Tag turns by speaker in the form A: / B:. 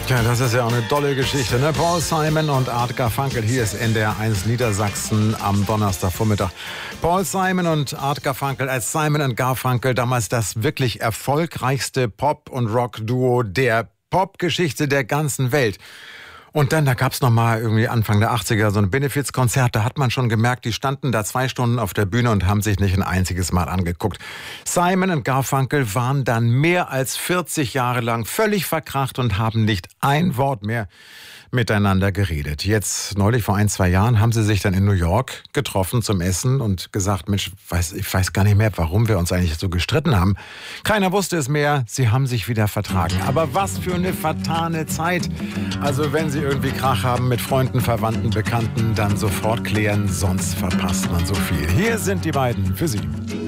A: Ja, das ist ja auch eine tolle Geschichte, ne? Paul Simon und Art Garfunkel. Hier ist NDR 1 Niedersachsen am Donnerstagvormittag. Paul Simon und Art Garfunkel als Simon & Garfunkel, damals das wirklich erfolgreichste Pop- und Rock-Duo der Popgeschichte der ganzen Welt. Und dann, da gab's noch mal irgendwie Anfang der 80er so ein Benefizkonzert. Da hat man schon gemerkt, die standen da 2 Stunden auf der Bühne und haben sich nicht ein einziges Mal angeguckt. Simon & Garfunkel waren dann mehr als 40 Jahre lang völlig verkracht und haben nicht ein Wort mehr miteinander geredet. Jetzt, neulich vor 1-2 Jahren, haben sie sich dann in New York getroffen zum Essen und gesagt, Mensch, ich weiß gar nicht mehr, warum wir uns eigentlich so gestritten haben. Keiner wusste es mehr, sie haben sich wieder vertragen. Aber was für eine vertane Zeit. Also wenn Sie irgendwie Krach haben mit Freunden, Verwandten, Bekannten, dann sofort klären, sonst verpasst man so viel. Hier sind die beiden für Sie.